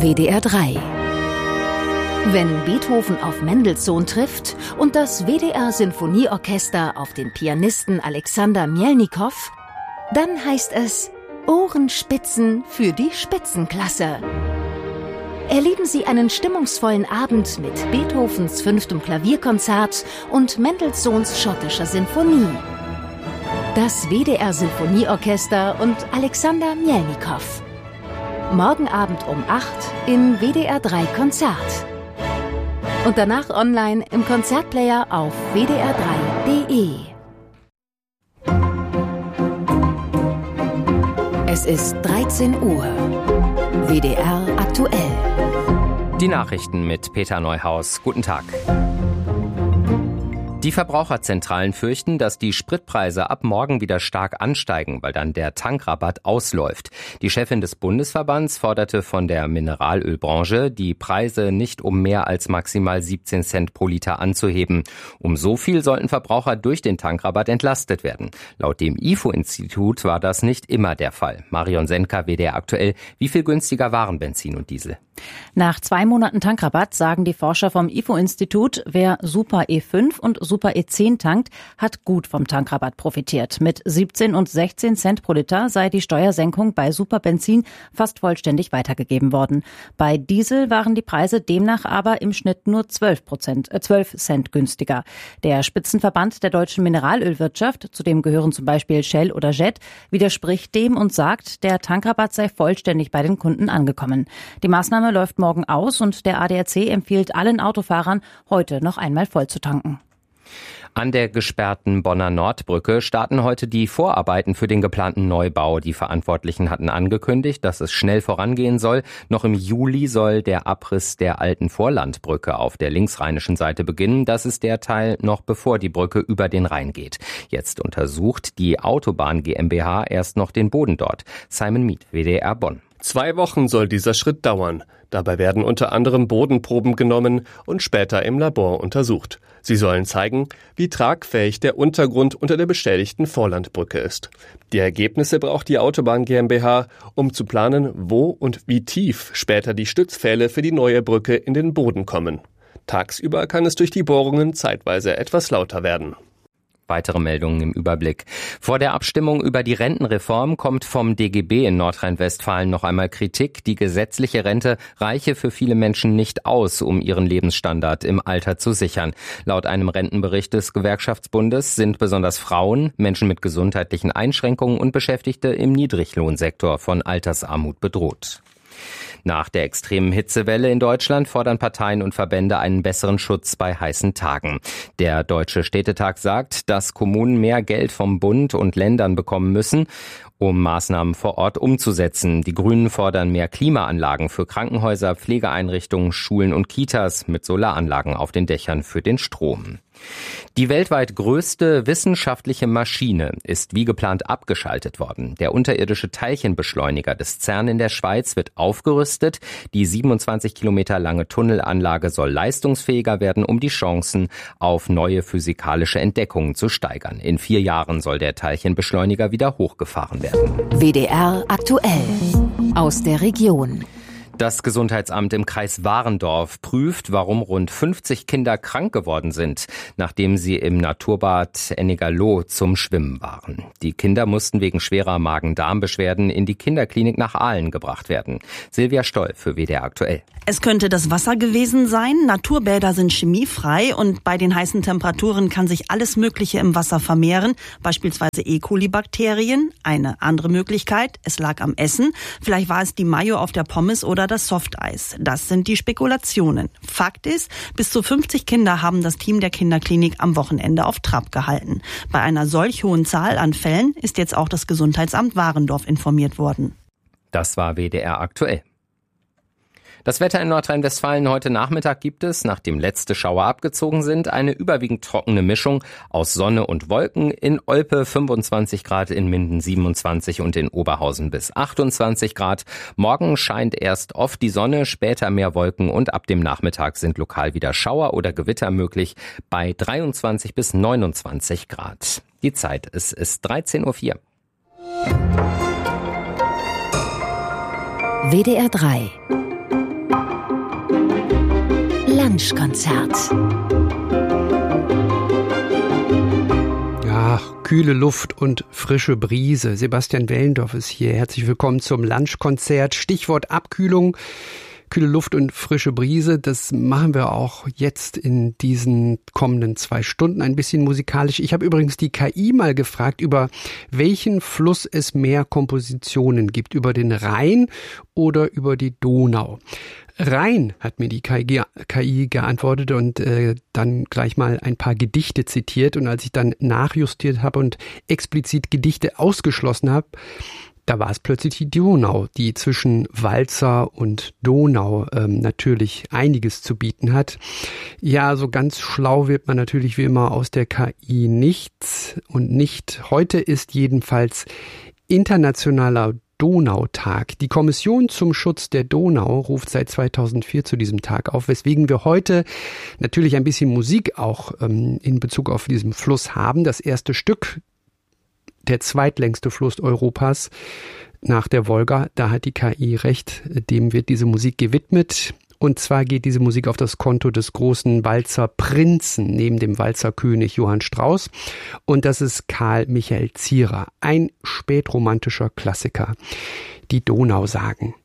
WDR 3. Wenn Beethoven auf Mendelssohn trifft und das WDR-Sinfonieorchester auf den Pianisten Alexander Mjelnikow, dann heißt es Ohrenspitzen für die Spitzenklasse. Erleben Sie einen stimmungsvollen Abend mit Beethovens 5. Klavierkonzert und Mendelssohns schottischer Sinfonie. Das WDR-Sinfonieorchester und Alexander Mjelnikow. Morgen Abend um 8 in WDR 3 Konzert. Und danach online im Konzertplayer auf wdr3.de. Es ist 13 Uhr. WDR aktuell. Die Nachrichten mit Peter Neuhaus. Guten Tag. Die Verbraucherzentralen fürchten, dass die Spritpreise ab morgen wieder stark ansteigen, weil dann der Tankrabatt ausläuft. Die Chefin des Bundesverbands forderte von der Mineralölbranche, die Preise nicht um mehr als maximal 17 Cent pro Liter anzuheben. Um so viel sollten Verbraucher durch den Tankrabatt entlastet werden. Laut dem IFO-Institut war das nicht immer der Fall. Marion Senka, WDR aktuell. Wie viel günstiger waren Benzin und Diesel? Nach 2 Monaten Tankrabatt sagen die Forscher vom IFO-Institut, wer Super E5 und Super E10 tankt, hat gut vom Tankrabatt profitiert. Mit 17 und 16 Cent pro Liter sei die Steuersenkung bei Superbenzin fast vollständig weitergegeben worden. Bei Diesel waren die Preise demnach aber im Schnitt nur 12 Cent günstiger. Der Spitzenverband der deutschen Mineralölwirtschaft, zu dem gehören zum Beispiel Shell oder Jet, widerspricht dem und sagt, der Tankrabatt sei vollständig bei den Kunden angekommen. Die Maßnahme läuft morgen aus und der ADAC empfiehlt allen Autofahrern, heute noch einmal voll zu tanken. An der gesperrten Bonner Nordbrücke starten heute die Vorarbeiten für den geplanten Neubau. Die Verantwortlichen hatten angekündigt, dass es schnell vorangehen soll. Noch im Juli soll der Abriss der alten Vorlandbrücke auf der linksrheinischen Seite beginnen. Das ist der Teil noch bevor die Brücke über den Rhein geht. Jetzt untersucht die Autobahn GmbH erst noch den Boden dort. Simon Miet, WDR Bonn. 2 Wochen soll dieser Schritt dauern. Dabei werden unter anderem Bodenproben genommen und später im Labor untersucht. Sie sollen zeigen, wie tragfähig der Untergrund unter der beschädigten Vorlandbrücke ist. Die Ergebnisse braucht die Autobahn GmbH, um zu planen, wo und wie tief später die Stützpfähle für die neue Brücke in den Boden kommen. Tagsüber kann es durch die Bohrungen zeitweise etwas lauter werden. Weitere Meldungen im Überblick. Vor der Abstimmung über die Rentenreform kommt vom DGB in Nordrhein-Westfalen noch einmal Kritik. Die gesetzliche Rente reiche für viele Menschen nicht aus, um ihren Lebensstandard im Alter zu sichern. Laut einem Rentenbericht des Gewerkschaftsbundes sind besonders Frauen, Menschen mit gesundheitlichen Einschränkungen und Beschäftigte im Niedriglohnsektor von Altersarmut bedroht. Nach der extremen Hitzewelle in Deutschland fordern Parteien und Verbände einen besseren Schutz bei heißen Tagen. Der Deutsche Städtetag sagt, dass Kommunen mehr Geld vom Bund und Ländern bekommen müssen, um Maßnahmen vor Ort umzusetzen. Die Grünen fordern mehr Klimaanlagen für Krankenhäuser, Pflegeeinrichtungen, Schulen und Kitas mit Solaranlagen auf den Dächern für den Strom. Die weltweit größte wissenschaftliche Maschine ist wie geplant abgeschaltet worden. Der unterirdische Teilchenbeschleuniger des CERN in der Schweiz wird aufgerüstet. Die 27 Kilometer lange Tunnelanlage soll leistungsfähiger werden, um die Chancen auf neue physikalische Entdeckungen zu steigern. In 4 Jahren soll der Teilchenbeschleuniger wieder hochgefahren werden. WDR aktuell. Aus der Region. Das Gesundheitsamt im Kreis Warendorf prüft, warum rund 50 Kinder krank geworden sind, nachdem sie im Naturbad Ennigerloh zum Schwimmen waren. Die Kinder mussten wegen schwerer Magen-Darm-Beschwerden in die Kinderklinik nach Aalen gebracht werden. Silvia Stoll für WDR aktuell. Es könnte das Wasser gewesen sein. Naturbäder sind chemiefrei und bei den heißen Temperaturen kann sich alles Mögliche im Wasser vermehren, beispielsweise E. coli-Bakterien. Eine andere Möglichkeit, es lag am Essen. Vielleicht war es die Mayo auf der Pommes oder das Softeis. Das sind die Spekulationen. Fakt ist, bis zu 50 Kinder haben das Team der Kinderklinik am Wochenende auf Trab gehalten. Bei einer solch hohen Zahl an Fällen ist jetzt auch das Gesundheitsamt Warendorf informiert worden. Das war WDR aktuell. Das Wetter in Nordrhein-Westfalen heute Nachmittag gibt es, nachdem letzte Schauer abgezogen sind, eine überwiegend trockene Mischung aus Sonne und Wolken. In Olpe 25 Grad, in Minden 27 und in Oberhausen bis 28 Grad. Morgen scheint erst oft die Sonne, später mehr Wolken und ab dem Nachmittag sind lokal wieder Schauer oder Gewitter möglich bei 23 bis 29 Grad. Die Zeit, es ist 13:04 Uhr. WDR 3 Lunchkonzert. Ach, kühle Luft und frische Brise. Sebastian Wellendorf ist hier. Herzlich willkommen zum Lunchkonzert. Stichwort Abkühlung. Kühle Luft und frische Brise, das machen wir auch jetzt in diesen kommenden 2 Stunden ein bisschen musikalisch. Ich habe übrigens die KI mal gefragt, über welchen Fluss es mehr Kompositionen gibt, über den Rhein oder über die Donau. Rhein, hat mir die KI geantwortet und dann gleich mal ein paar Gedichte zitiert. Und als ich dann nachjustiert habe und explizit Gedichte ausgeschlossen habe, da war es plötzlich die Donau, die zwischen Walzer und Donau natürlich einiges zu bieten hat. Ja, so ganz schlau wird man natürlich wie immer aus der KI nichts und nicht. Heute ist jedenfalls internationaler Donautag. Die Kommission zum Schutz der Donau ruft seit 2004 zu diesem Tag auf, weswegen wir heute natürlich ein bisschen Musik auch in Bezug auf diesen Fluss haben. Das erste Stück, der zweitlängste Fluss Europas nach der Wolga, da hat die KI recht, dem wird diese Musik gewidmet. Und zwar geht diese Musik auf das Konto des großen Walzer Prinzen neben dem Walzerkönig Johann Strauss. Und das ist Karl Michael Zierer, ein spätromantischer Klassiker. Die Donausagen.